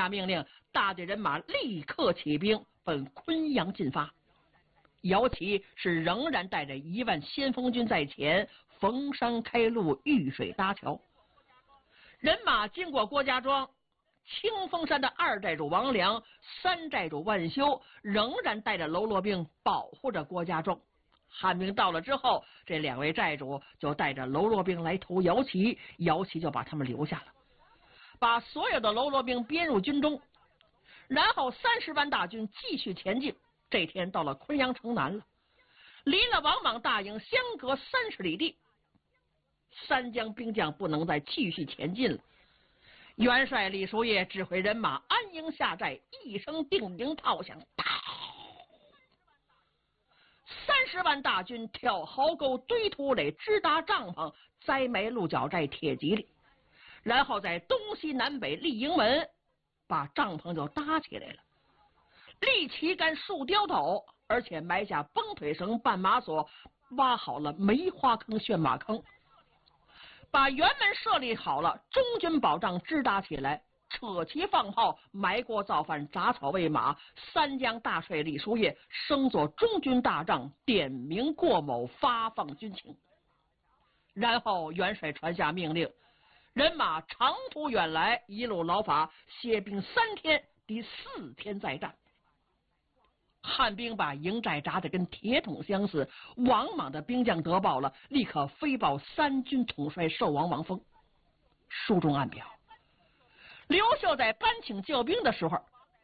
下命令，大队人马立刻起兵奔昆阳进发。姚琦是仍然带着1万先锋军在前，逢山开路，遇水搭桥。人马经过郭家庄，清风山的2寨主王良、3寨主万修仍然带着喽啰兵保护着郭家庄。汉兵到了之后，这2位寨主就带着喽啰兵来投姚琦，姚琦就把他们留下了，把所有的喽啰兵编入军中，然后30万大军继续前进。这天到了昆阳城南了，离了王莽大营相隔30里地，三江兵将不能再继续前进了。元帅李叔业指挥人马安营下寨，一声定鸣炮响，30万大军挑壕沟、堆土垒、支搭帐篷，栽埋鹿角寨、铁骑里，然后在东西南北立营门，把帐篷就搭起来了，立旗杆、竖雕斗，而且埋下绷腿绳、绊马索，挖好了梅花坑、旋马坑，把辕门设立好了，中军保障支搭起来，扯旗放炮，埋锅造饭，铡草喂马。三江大帅李叔业升作中军大帐，点名过某，发放军情。然后元帅传下命令，人马长途远来，一路劳乏，歇兵3天，第4天再战。汉兵把营寨扎得跟铁桶相似，王莽的兵将得报了，立刻飞报3军统帅寿王王峰。书中暗表，刘秀在搬请救兵的时候，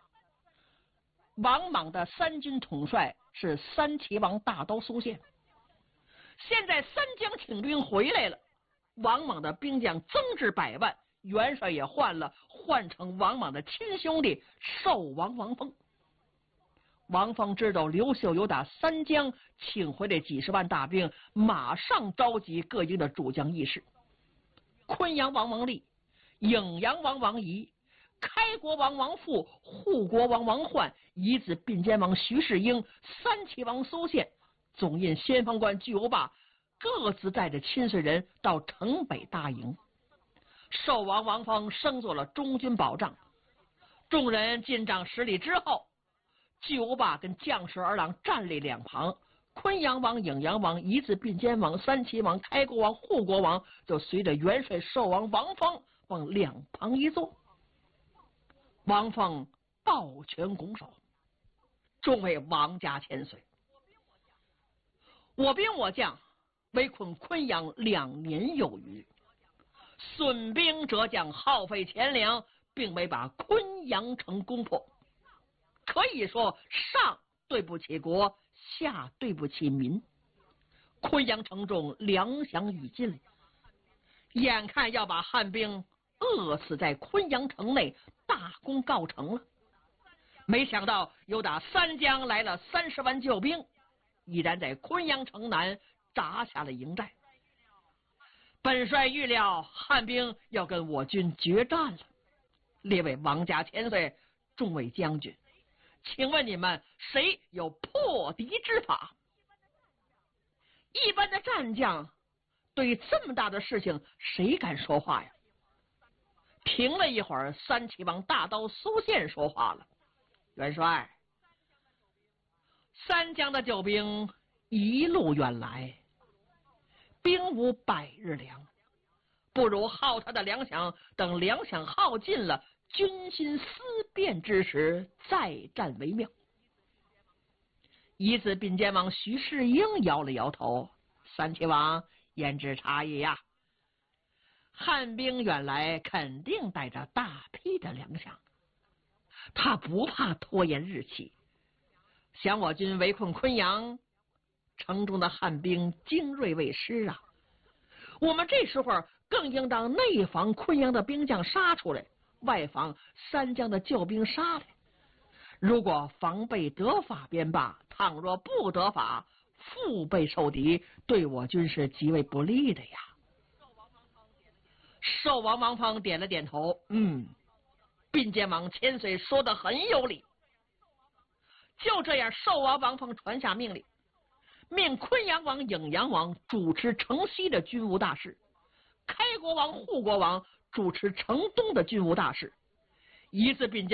王莽的3军统帅是3齐王大刀苏宪。现在三江请兵回来了，王莽的兵将增至100万，元帅也换了，换成王莽的亲兄弟寿王王峰。王峰知道刘秀有打三江请回来几10万大兵，马上召集各营的主将义士，昆阳王王立、颍阳王王仪、开国王王富、护国王王焕、夷子并监王徐世英、3齐王苏宪、总印先锋官巨无霸，各自带着亲随人到城北搭营。寿王王峰升做了中军保障。众人进帐10里之后，巨无霸跟将士儿郎站立两旁，昆阳王、颍阳王、夷子并监王、3齐王、开国王、护国王就随着元帅寿王王峰往两旁一坐。王峰抱拳拱手：“众位王家千岁，我兵我将围困昆阳2年有余，损兵折将，耗费钱粮，并没把昆阳城攻破。可以说上对不起国，下对不起民。昆阳城中粮饷已尽，眼看要把汉兵饿死在昆阳城内，大功告成了。没想到又打三江来了30万救兵，已然在昆阳城南扎下了营寨。本帅预料汉兵要跟我军决战了。列位王家千岁，众位将军，请问你们谁有破敌之法？一般的战将对这么大的事情谁敢说话呀？停了一会儿，3齐王大刀苏宪说话了：“元帅，三江的救兵一路远来，兵无100日粮，不如耗他的粮饷，等粮饷耗尽了，军心思变之时再战为妙。”夷子并监王徐世英摇了摇头：“3齐王言之差异呀，汉兵远来肯定带着大批的粮饷，他不怕拖延日期。想我军围困昆阳，城中的汉兵精锐未失啊，我们这时候更应当内防昆阳的兵将杀出来，外防三江的救兵杀来。如果防备得法便罢，倘若不得法，腹背受敌，对我军是极为不利的呀。”寿王王峰点了点头：“并监王千岁说得很有理。”就这样，寿王王峰传下命令，命昆阳王、颍阳王主持城西的军务大事，开国王、护国王主持城东的军务大事，夷子并监